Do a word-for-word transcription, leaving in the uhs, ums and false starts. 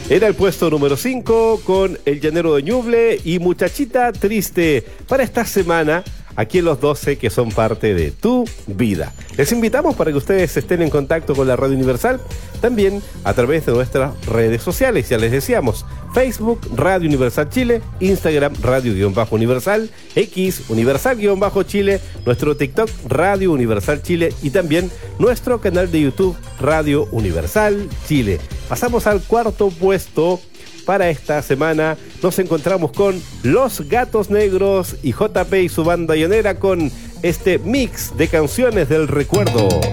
Era el puesto número cinco con El Llanero de Ñuble y Muchachita Triste para esta semana aquí en los doce que son parte de tu vida. Les invitamos para que ustedes estén en contacto con la Radio Universal, también a través de nuestras redes sociales, ya les decíamos, Facebook Radio Universal Chile, Instagram Radio-Universal, X Universal-Chile, nuestro TikTok Radio Universal Chile y también nuestro canal de YouTube Radio Universal Chile. Pasamos al cuarto puesto. Para esta semana nos encontramos con Los Gatos Negros y J P y su banda llanera con este mix de canciones del recuerdo.